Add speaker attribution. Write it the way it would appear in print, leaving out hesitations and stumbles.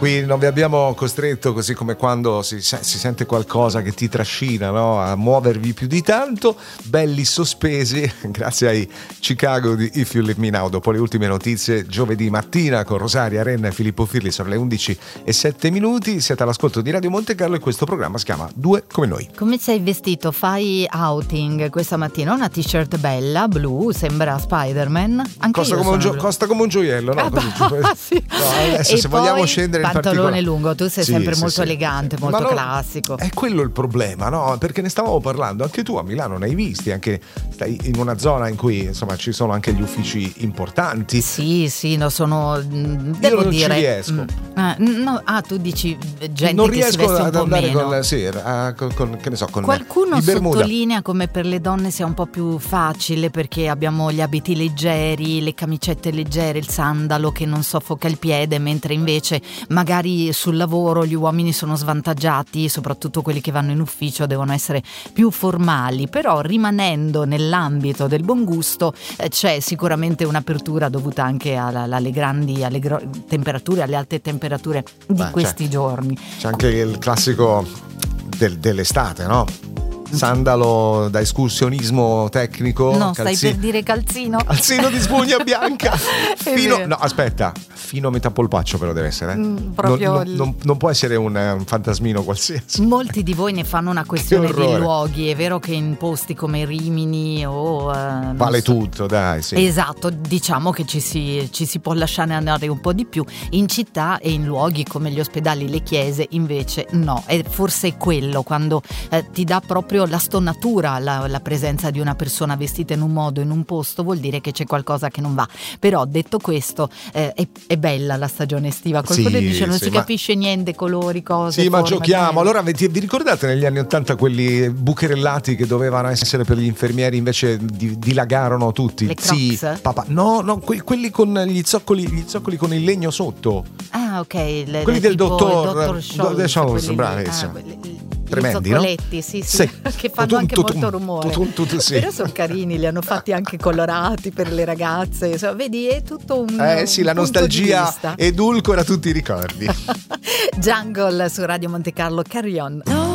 Speaker 1: Qui non vi abbiamo costretto, così come quando si sente qualcosa che ti trascina, no? A muovervi più di tanto, belli sospesi, grazie ai Chicago di If You Leave Me Now. Dopo le ultime notizie, giovedì mattina con Rosaria Renna e Filippo Firli, sono le 11:07. Siete all'ascolto di Radio Monte Carlo e questo programma si chiama Due come noi.
Speaker 2: Come sei vestito? Fai outing questa mattina? Una t-shirt bella, blu, sembra Spider-Man. Anche
Speaker 1: costa come un gioiello, no?
Speaker 2: Sì.
Speaker 1: No, adesso, se vogliamo scendere in
Speaker 2: pantalone lungo, tu sei sempre molto elegante, molto
Speaker 1: ma
Speaker 2: classico.
Speaker 1: È quello il problema, no? Perché ne stavamo parlando, anche tu a Milano ne hai visti, anche stai in una zona in cui insomma ci sono anche gli uffici importanti.
Speaker 2: Sì, no, sono devo
Speaker 1: io non
Speaker 2: dire
Speaker 1: ci riesco.
Speaker 2: Tu dici gente
Speaker 1: non
Speaker 2: che si veste un
Speaker 1: ad
Speaker 2: po'
Speaker 1: andare
Speaker 2: meno.
Speaker 1: con che ne so, con
Speaker 2: qualcuno
Speaker 1: i Bermuda.
Speaker 2: sottolinea come per le donne sia un po' più facile perché abbiamo gli abiti leggeri, le camicette leggere, il sandalo che non soffoca il piede, mentre invece magari sul lavoro gli uomini sono svantaggiati, soprattutto quelli che vanno in ufficio devono essere più formali, però rimanendo nell'ambito del buon gusto c'è sicuramente un'apertura dovuta anche alle grandi temperature, alle alte temperature di questi giorni.
Speaker 1: C'è anche il classico dell'estate, no? Sandalo da escursionismo tecnico.
Speaker 2: No, stai per dire calzino.
Speaker 1: Calzino di spugna bianca. Fino a metà polpaccio però deve essere.
Speaker 2: Proprio
Speaker 1: non può essere un fantasmino qualsiasi.
Speaker 2: Molti di voi ne fanno una questione di luoghi. È vero che in posti come Rimini o
Speaker 1: vale tutto, dai, sì.
Speaker 2: Esatto, diciamo che ci si può lasciare andare un po' di più. In città e in luoghi come gli ospedali, le chiese invece no. E forse è quello quando ti dà proprio la stonatura la presenza di una persona vestita in un modo, in un posto, vuol dire che c'è qualcosa che non va. Però detto questo è bella la stagione estiva. Qualcuno dice non si capisce niente, colori, cose.
Speaker 1: Sì, ma giochiamo. Allora vi ricordate negli anni '80 quelli bucherellati che dovevano essere per gli infermieri, invece dilagarono tutti?
Speaker 2: Le Crocs?
Speaker 1: Sì, papà. No, quelli con gli zoccoli con il legno sotto.
Speaker 2: Ah, ok.
Speaker 1: Quelli del dottor
Speaker 2: Scholz,
Speaker 1: bravissimo. Tremendi,
Speaker 2: i zoccoletti, sì. Che fanno anche molto rumore.
Speaker 1: Sì.
Speaker 2: Però sono carini, li hanno fatti anche colorati per le ragazze. Insomma, vedi, è tutto un
Speaker 1: sì, la nostalgia edulcora tutti i ricordi.
Speaker 2: Jungle su Radio Monte Carlo, Carry On.